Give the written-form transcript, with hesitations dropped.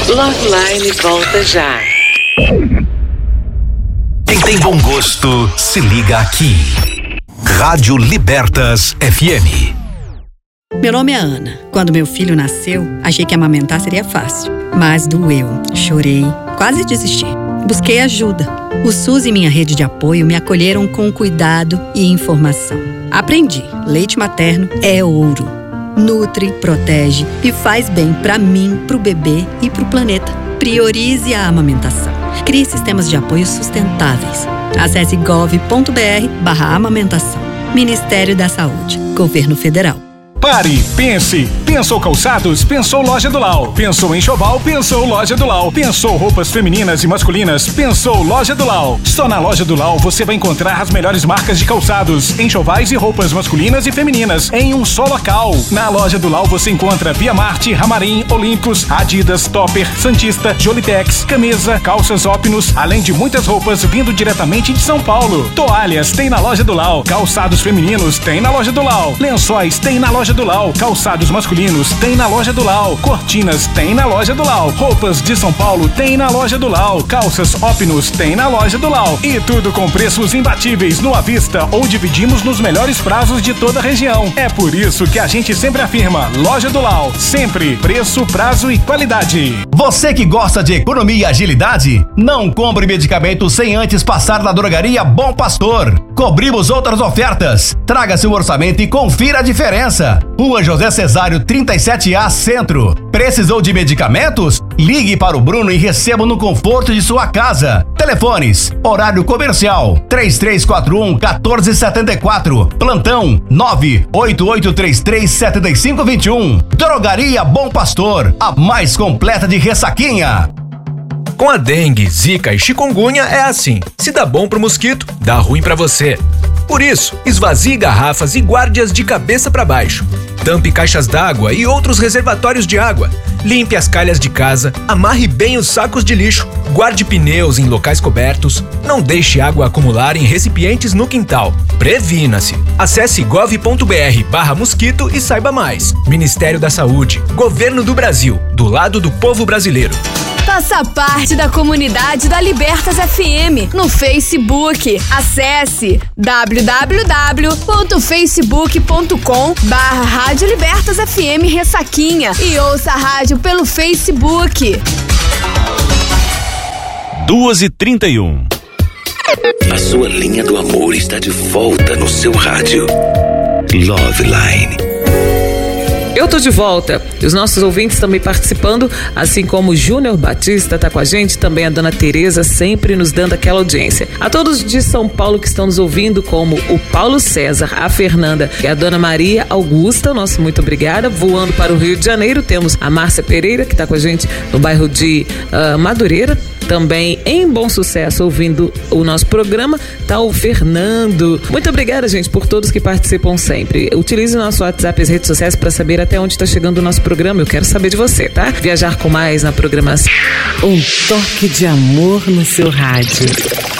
Loveline volta já. Quem tem bom gosto, se liga aqui. Rádio Libertas FM. Meu nome é Ana. Quando meu filho nasceu, achei que amamentar seria fácil. Mas doeu. Chorei. Quase desisti. Busquei ajuda. O SUS e minha rede de apoio me acolheram com cuidado e informação. Aprendi. Leite materno é ouro. Nutre, protege e faz bem para mim, pro bebê e pro planeta. Priorize a amamentação. Crie sistemas de apoio sustentáveis. Acesse gov.br/amamentação. Ministério da Saúde. Governo Federal. Pare, pense. Pensou calçados? Pensou Loja do Lau. Pensou enxoval? Pensou Loja do Lau. Pensou roupas femininas e masculinas? Pensou Loja do Lau. Só na Loja do Lau você vai encontrar as melhores marcas de calçados, enxovais e roupas masculinas e femininas em um só local. Na Loja do Lau você encontra Via Marte, Ramarim, Olympus, Adidas, Topper, Santista, Jolitex, camisa, calças Opnus, além de muitas roupas vindo diretamente de São Paulo. Toalhas tem na Loja do Lau. Calçados femininos tem na Loja do Lau. Lençóis tem na Loja do Lau. Calçados masculinos tem na Loja do Lau. Cortinas tem na Loja do Lau. Roupas de São Paulo tem na Loja do Lau. Calças Opnus tem na Loja do Lau. E tudo com preços imbatíveis no à vista ou dividimos nos melhores prazos de toda a região. É por isso que a gente sempre afirma: Loja do Lau, sempre preço, prazo e qualidade. Você que gosta de economia e agilidade, não compre medicamentos sem antes passar na drogaria Bom Pastor. Cobrimos outras ofertas. Traga seu orçamento e confira a diferença. Rua José Cesário 37A Centro. Precisou de medicamentos? Ligue para o Bruno e receba no conforto de sua casa. Telefones: horário comercial 3341-1474. Plantão 98833-7521. Drogaria Bom Pastor, a mais completa de Ressaquinha. Com a dengue, zika e chikungunya é assim. Se dá bom pro mosquito, dá ruim pra você. Por isso, esvazie garrafas e guarde-as de cabeça para baixo. Tampe caixas d'água e outros reservatórios de água. Limpe as calhas de casa, amarre bem os sacos de lixo, guarde pneus em locais cobertos, não deixe água acumular em recipientes no quintal. Previna-se. Acesse gov.br/mosquito e saiba mais. Ministério da Saúde, Governo do Brasil, do lado do povo brasileiro. Faça parte da comunidade da Libertas FM no Facebook. Acesse www.facebook.com/Rádio Libertas FM Ressaquinha e ouça a rádio pelo Facebook. 2h31. A sua linha do amor está de volta no seu rádio. Loveline. Eu tô de volta. E os nossos ouvintes também participando, assim como o Júnior Batista tá com a gente, também a dona Tereza sempre nos dando aquela audiência. A todos de São Paulo que estão nos ouvindo, como o Paulo César, a Fernanda e a dona Maria Augusta, nosso muito obrigada. Voando para o Rio de Janeiro, temos a Márcia Pereira, que tá com a gente no bairro de Madureira. Também em Bom Sucesso, ouvindo o nosso programa, tá o Fernando. Muito obrigada, gente, por todos que participam sempre. Utilize o nosso WhatsApp e as redes sociais para saber até onde está chegando o nosso programa. Eu quero saber de você, tá? Viajar com mais na programação. Um toque de amor no seu rádio.